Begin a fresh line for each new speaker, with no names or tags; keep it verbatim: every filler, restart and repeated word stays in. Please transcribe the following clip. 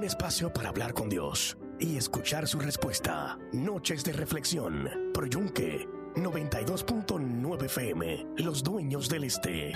Un espacio para hablar con Dios y escuchar su respuesta. Noches de reflexión. Pro Yunque noventa y dos punto nueve F M. Los dueños del este.